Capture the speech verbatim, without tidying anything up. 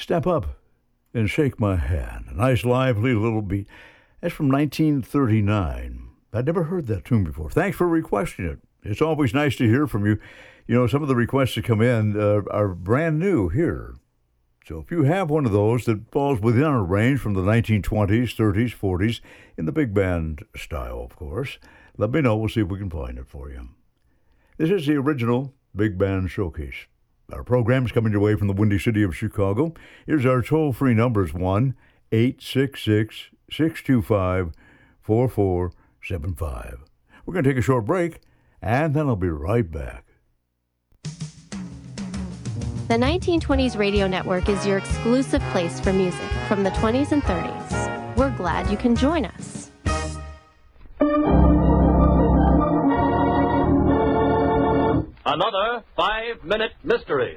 Step Up and Shake My Hand. A nice, lively little beat. That's from nineteen thirty-nine. I'd never heard that tune before. Thanks for requesting it. It's always nice to hear from you. You know, some of the requests that come in uh, are brand new here. So if you have one of those that falls within our range from the nineteen twenties, thirties, forties, in the big band style, of course, let me know. We'll see if we can find it for you. This is the original Big Band Showcase. Our program's coming your way from the Windy City of Chicago. Here's our toll-free numbers, one eight six six, six two five, four four seven five. We're going to take a short break, and then I'll be right back. The nineteen twenties Radio Network is your exclusive place for music from the twenties and thirties. We're glad you can join us. Another five-minute mystery.